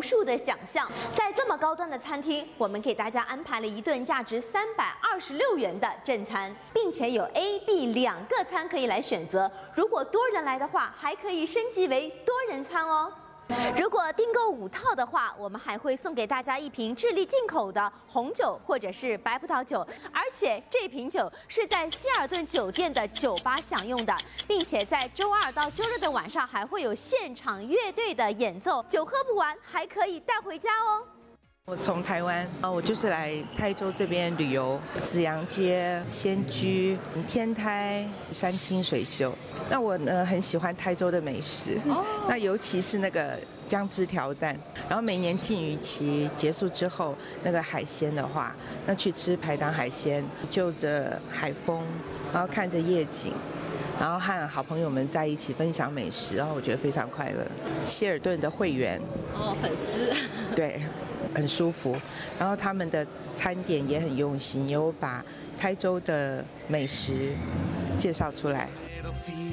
数的奖项。在这么高端的餐厅，我们给大家安排了一顿价值326元的正餐，并且有 A、B 2个餐可以来选择。如果多人来的话，还可以升级为多人餐哦。如果订购5套的话，我们还会送给大家1瓶智利进口的红酒或者是白葡萄酒，而且这瓶酒是在希尔顿酒店的酒吧享用的，并且在周2到周日的晚上还会有现场乐队的演奏，酒喝不完还可以带回家哦。 我从台湾我就是来台州这边旅游，紫阳街、仙居、天台、山清水秀。那我呢很喜欢台州的美食，那尤其是那个姜汁条蛋。然后每年禁渔期结束之后，那个海鲜的话，那去吃排档海鲜，就着海风，然后看着夜景。然后和好朋友们在一起分享美食，然后我觉得非常快乐。希尔顿的会员粉丝对，很舒服。然后他们的餐点也很用心，有把台州的美食介绍出来。